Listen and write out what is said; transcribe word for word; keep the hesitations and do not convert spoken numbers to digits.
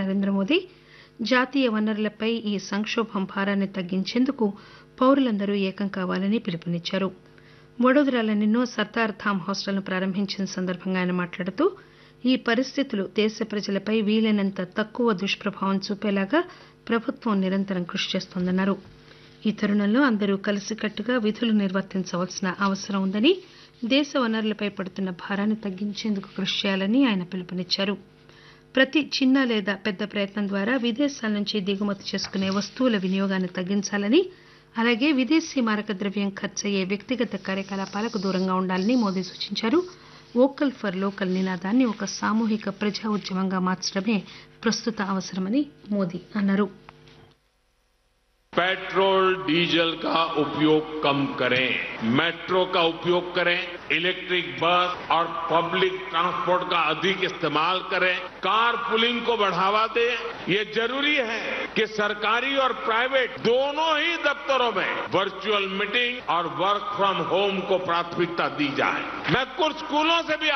నరేంద్ర మోదీ జాతీయ వనరులపై ఈ సంక్షోభం భారాన్ని తగ్గించేందుకు పౌరులందరూ ఏకం కావాలని పిలుపునిచ్చారు. వడోదరాలోని సర్దార్ ధామ్ హాస్టల్ను ప్రారంభించిన సందర్భంగా ఆయన మాట్లాడుతూ ఈ పరిస్థితులు దేశ ప్రజలపై వీలైనంత తక్కువ దుష్ప్రభావం చూపేలాగా ప్రభుత్వం నిరంతరం కృషి చేస్తోందన్నారు. ఈ తరుణంలో అందరూ కలిసికట్టుగా విధులు నిర్వర్తించవలసిన అవసరం ఉందని, దేశ వనరులపై పడుతున్న భారాన్ని తగ్గించేందుకు కృషి చేయాలని ఆయన పిలుపునిచ్చారు. ప్రతి చిన్న లేదా పెద్ద ప్రయత్నం ద్వారా విదేశాల నుంచి దిగుమతి చేసుకునే వస్తువుల వినియోగాన్ని తగ్గించాలని, అలాగే విదేశీ మారక ద్రవ్యం ఖర్చయ్యే వ్యక్తిగత కార్యకలాపాలకు దూరంగా ఉండాలని మోదీ సూచించారు. వోకల్ ఫర్ లోకల్ నినాదాన్ని ఒక సామూహిక ప్రజా ఉద్యమంగా మార్చడమే ప్రస్తుత అవసరమని మోదీ అన్నారు. पेट्रोल डीजल का उपयोग कम करें, मेट्रो का उपयोग करें, इलेक्ट्रिक बस और पब्लिक ट्रांसपोर्ट का अधिक इस्तेमाल करें, कार पुलिंग को बढ़ावा दें. ये जरूरी है कि सरकारी और प्राइवेट दोनों ही दफ्तरों में वर्चुअल मीटिंग और वर्क फ्रॉम होम को प्राथमिकता दी जाए. मैं कुछ स्कूलों से भी